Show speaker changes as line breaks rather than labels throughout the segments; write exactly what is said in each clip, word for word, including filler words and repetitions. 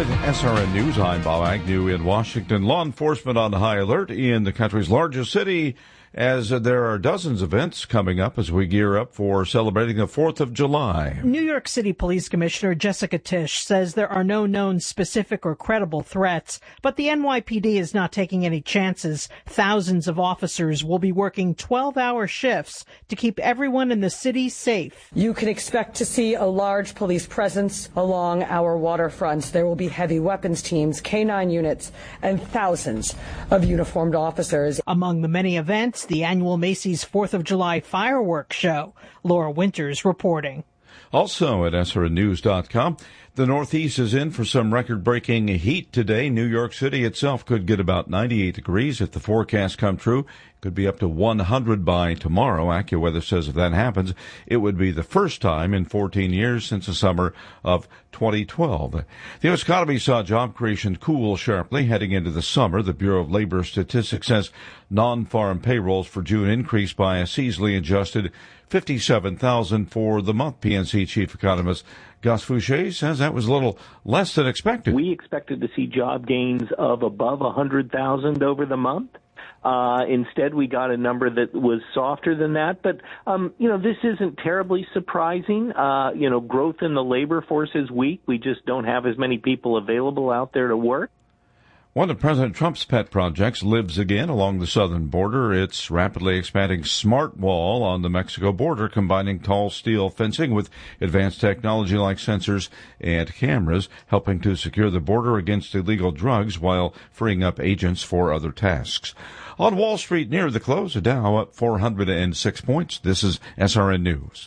With S R N News, I'm Bob Agnew in Washington. Law enforcement on high alert in the country's largest city as there are dozens of events coming up as we gear up for celebrating the fourth of July.
New York City Police Commissioner Jessica Tisch says there are no known specific or credible threats, but the N Y P D is not taking any chances. Thousands of officers will be working twelve-hour shifts to keep everyone in the city safe.
You can expect to see a large police presence along our waterfronts. There will be heavy weapons teams, K nine units, and thousands of uniformed officers.
Among the many events, the annual Macy's fourth of July fireworks show. Laura Winters reporting.
Also at S R N news dot com, the Northeast is in for some record-breaking heat today. New York City itself could get about ninety-eight degrees if the forecasts come true. Could be up to one hundred by tomorrow. AccuWeather says if that happens, it would be the first time in fourteen years since the summer of twenty twelve. The U S economy saw job creation cool sharply heading into the summer. The Bureau of Labor Statistics says non-farm payrolls for June increased by a seasonally adjusted fifty-seven thousand for the month. P N C chief economist Gus Fouché says that was a little less than expected.
We expected to see job gains of above one hundred thousand over the month. Uh, instead, we got a number that was softer than that. But, um, you know, this isn't terribly surprising. Uh, you know, growth in the labor force is weak. We just don't have as many people available out there to work.
One of President Trump's pet projects lives again along the southern border. It's rapidly expanding smart wall on the Mexico border, combining tall steel fencing with advanced technology like sensors and cameras, helping to secure the border against illegal drugs while freeing up agents for other tasks. On Wall Street near the close, the Dow up four hundred six points. This is S R N News.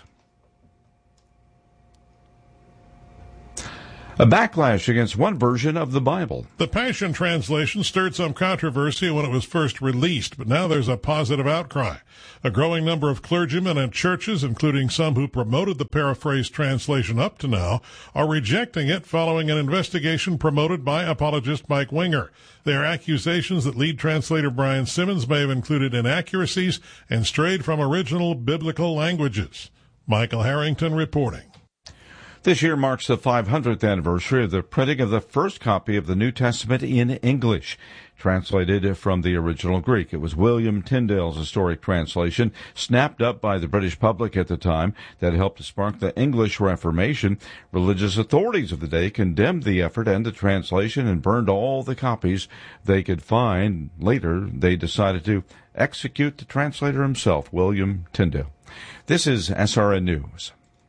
A backlash against one version of the Bible.
The Passion Translation stirred some controversy when it was first released, but now there's a positive outcry. A growing number of clergymen and churches, including some who promoted the paraphrased translation up to now, are rejecting it following an investigation promoted by apologist Mike Winger. They are accusations that lead translator Brian Simmons may have included inaccuracies and strayed from original biblical languages. Michael Harrington reporting.
This year marks the five hundredth anniversary of the printing of the first copy of the New Testament in English, translated from the original Greek. It was William Tyndale's historic translation, snapped up by the British public at the time, that helped to spark the English Reformation. Religious authorities of the day condemned the effort and the translation and burned all the copies they could find. Later, they decided to execute the translator himself, William Tyndale. This is S R N News.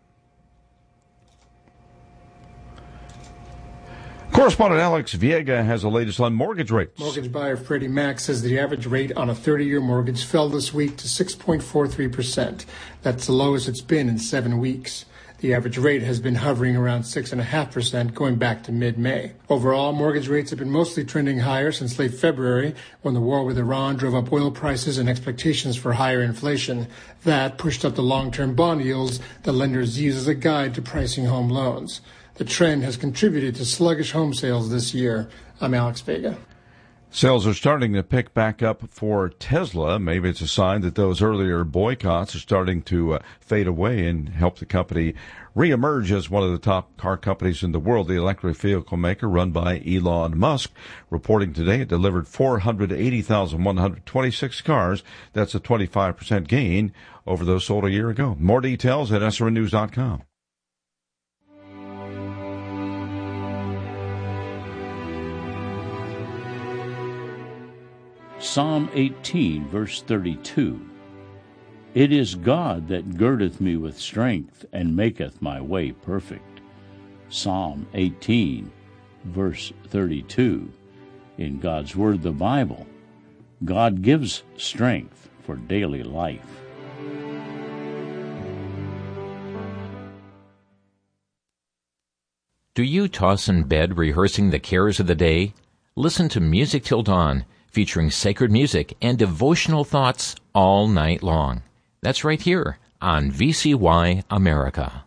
Correspondent Alex Viega has the latest on mortgage rates.
Mortgage buyer Freddie Mac says the average rate on a thirty-year mortgage fell this week to six point four three percent. That's the lowest it's been in seven weeks. The average rate has been hovering around six point five percent going back to mid-May. Overall, mortgage rates have been mostly trending higher since late February, when the war with Iran drove up oil prices and expectations for higher inflation. That pushed up the long-term bond yields that lenders use as a guide to pricing home loans. The trend has contributed to sluggish home sales this year. I'm Alex Vega.
Sales are starting to pick back up for Tesla. Maybe it's a sign that those earlier boycotts are starting to uh, fade away and help the company reemerge as one of the top car companies in the world. The electric vehicle maker, run by Elon Musk, reporting today it delivered four hundred eighty thousand one hundred twenty-six cars. That's a twenty-five percent gain over those sold a year ago. More details at S R N news dot com.
Psalm eighteen, verse thirty-two. It is God that girdeth me with strength, and maketh my way perfect. Psalm eighteen, verse thirty-two. In God's Word, the Bible, God gives strength for daily life.
Do you toss in bed rehearsing the cares of the day? Listen to Music Till Dawn, featuring sacred music and devotional thoughts all night long. That's right here on V C Y America.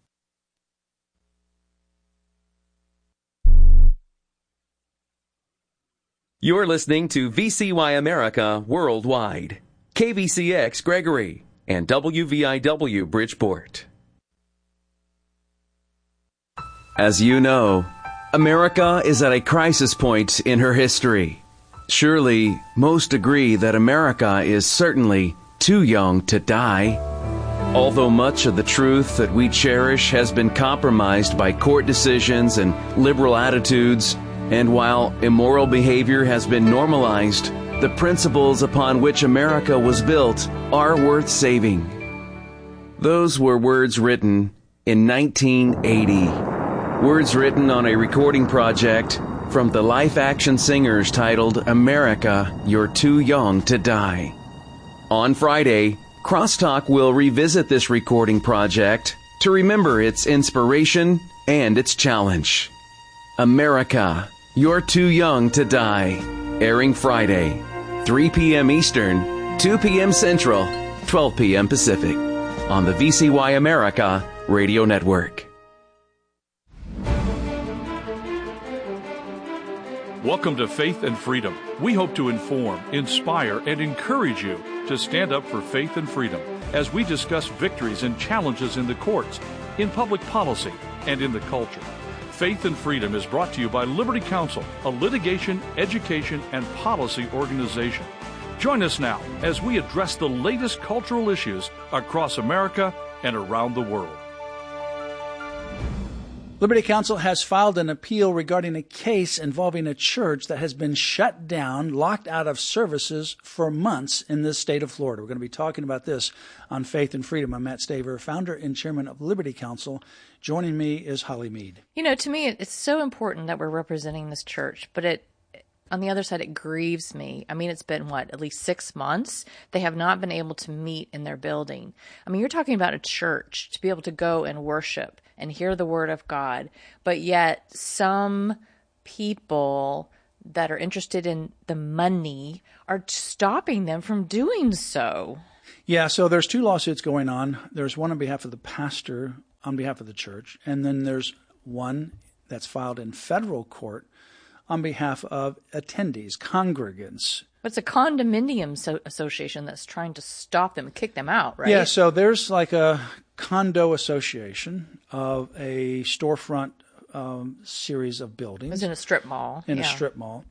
You're listening to V C Y America Worldwide, K V C X Gregory, and W V I W Bridgeport. As you know, America is at a crisis point in her history. Surely, most agree that America is certainly too young to die. Although much of the truth that we cherish has been compromised by court decisions and liberal attitudes, and while immoral behavior has been normalized, the principles upon which America was built are worth saving. Those were words written in nineteen eighty. Words written on a recording project from the Life Action Singers titled America, You're Too Young to Die. On Friday, Crosstalk will revisit this recording project to remember its inspiration and its challenge. America, You're Too Young to Die. Airing Friday, three p.m. Eastern, two p.m. Central, twelve p.m. Pacific, on the V C Y America Radio Network.
Welcome to Faith and Freedom. We hope to inform, inspire, and encourage you to stand up for faith and freedom as we discuss victories and challenges in the courts, in public policy, and in the culture. Faith and Freedom is brought to you by Liberty Counsel, a litigation, education, and policy organization. Join us now as we address the latest cultural issues across America and around the world.
Liberty Counsel has filed an appeal regarding a case involving a church that has been shut down, locked out of services for months in the state of Florida. We're going to be talking about this on Faith and Freedom. I'm Matt Staver, founder and chairman of Liberty Counsel. Joining me is Holly Mead.
You know, to me, it's so important that we're representing this church, but it, on the other side, it grieves me. I mean, it's been, what, at least six months? They have not been able to meet in their building. I mean, you're talking about a church to be able to go and worship and hear the word of God, but yet some people that are interested in the money are stopping them from doing so.
Yeah, so there's two lawsuits going on. There's one on behalf of the pastor, on behalf of the church, and then there's one that's filed in federal court on behalf of attendees, congregants.
But it's a condominium so- association that's trying to stop them, kick them out, right?
Yeah, so there's like a condo association of a storefront um, series of buildings.
It's in a strip mall.
In
yeah.
a strip mall.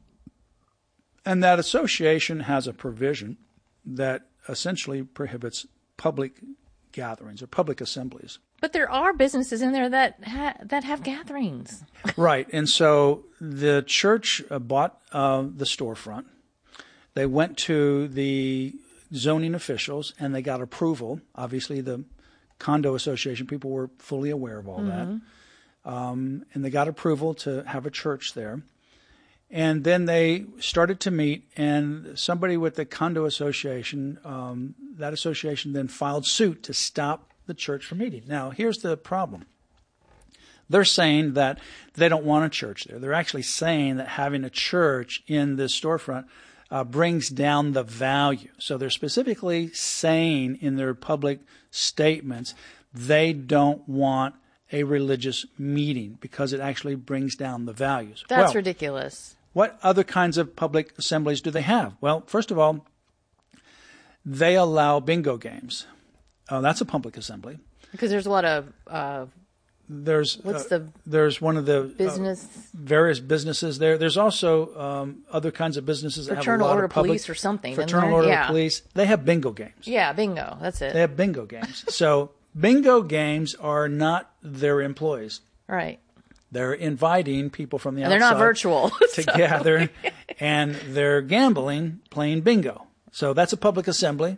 And that association has a provision that essentially prohibits public gatherings or public assemblies.
But there are businesses in there that ha- that have gatherings.
Right. And so the church uh, bought uh, the storefront. They went to the zoning officials and they got approval. Obviously, the condo association people were fully aware of all mm-hmm. that. Um, and they got approval to have a church there. And then they started to meet, and somebody with the condo association, um, that association then filed suit to stop the church from meeting. Now, here's the problem. They're saying that they don't want a church there. They're actually saying that having a church in this storefront uh, brings down the value. So they're specifically saying in their public statements they don't want a religious meeting because it actually brings down the values.
That's
well,
ridiculous.
What other kinds of public assemblies do they have? Well, first of all, they allow bingo games. Uh, that's a public assembly.
Because there's a lot of uh,
there's
what's
uh,
the
there's one of the
business
uh, various businesses there. There's also um, other kinds of businesses that
Fraternal
have a lot
Order
of public,
Police or something.
Fraternal Order
yeah.
Police. They have bingo games.
Yeah, bingo. That's it.
They have bingo games. So bingo games are not their employees.
Right.
They're inviting people from the
and
outside.
They're not virtual
to
so.
gather, and they're gambling, playing bingo. So that's a public assembly,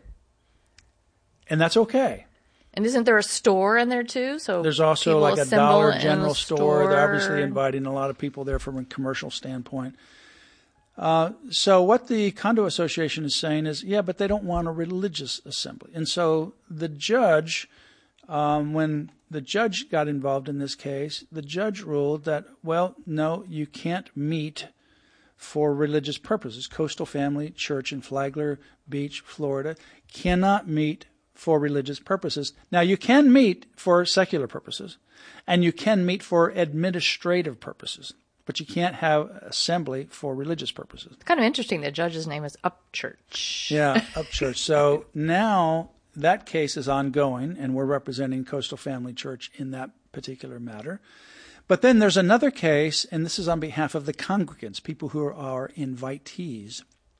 and that's okay.
And isn't there a store in there too? So
there's also like a Dollar General store.
store.
They're obviously inviting a lot of people there from a commercial standpoint. Uh, so what the condo association is saying is, yeah, but they don't want a religious assembly. And so the judge, um, when the judge got involved in this case, the judge ruled that, well, no, you can't meet for religious purposes. Coastal Family Church in Flagler Beach, Florida, cannot meet for religious purposes. Now, you can meet for secular purposes, and you can meet for administrative purposes, but you can't have assembly for religious purposes.
It's kind of interesting. The judge's name is Upchurch.
Yeah, Upchurch. So now that case is ongoing, and we're representing Coastal Family Church in that particular matter. But then there's another case, and this is on behalf of the congregants, people who are invitees.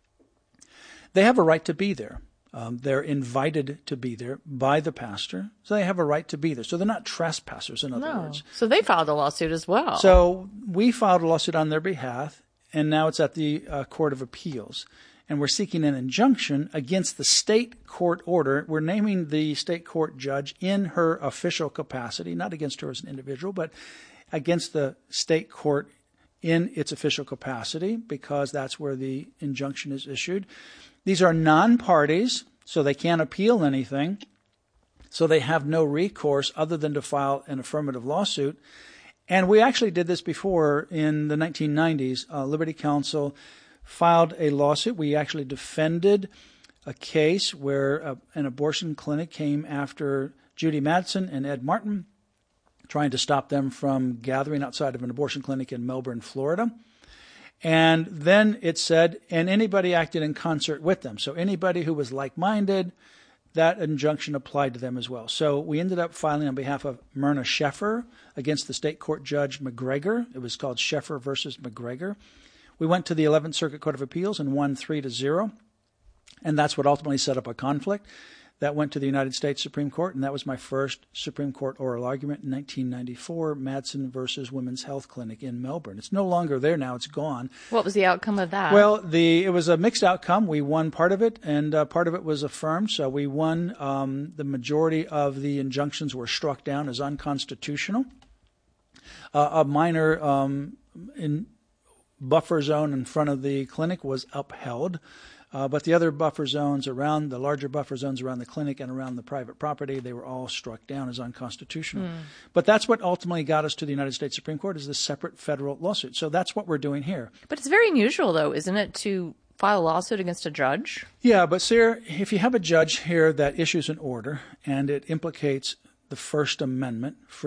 They have a right to be there. Um, they're invited to be there by the pastor, so they have a right to be there. So they're not trespassers, in other
no.
words.
So they filed a lawsuit as well.
So we filed a lawsuit on their behalf, and now it's at the uh, Court of Appeals. And we're seeking an injunction against the state court order. We're naming the state court judge in her official capacity, not against her as an individual, but against the state court in its official capacity, because that's where the injunction is issued. These are non-parties, so they can't appeal anything. So they have no recourse other than to file an affirmative lawsuit. And we actually did this before in the nineteen nineties. Uh, Liberty Counsel filed a lawsuit. We actually defended a case where a, an abortion clinic came after Judy Madsen and Ed Martin, trying to stop them from gathering outside of an abortion clinic in Melbourne, Florida. And then it said, and anybody acted in concert with them. So anybody who was like-minded, that injunction applied to them as well. So we ended up filing on behalf of Myrna Sheffer against the state court judge McGregor. It was called Sheffer versus McGregor. We went to the eleventh Circuit Court of Appeals and won three to zero. And that's what ultimately set up a conflict. That went to the United States Supreme Court, and that was my first Supreme Court oral argument in nineteen ninety-four, Madsen versus Women's Health Clinic in Melbourne. It's no longer there now. It's gone.
What was the outcome of that?
Well, the it was a mixed outcome. We won part of it, and uh, part of it was affirmed. So we won. Um, the majority of the injunctions were struck down as unconstitutional. Uh, a minor um, in buffer zone in front of the clinic was upheld. Uh, but the other buffer zones around, the larger buffer zones around the clinic and around the private property, they were all struck down as unconstitutional. Mm. But that's what ultimately got us to the United States Supreme Court, is this separate federal lawsuit. So that's what we're doing here.
But it's very unusual, though, isn't it, to file a lawsuit against a judge?
Yeah, but Sarah, if you have a judge here that issues an order and it implicates the First Amendment, free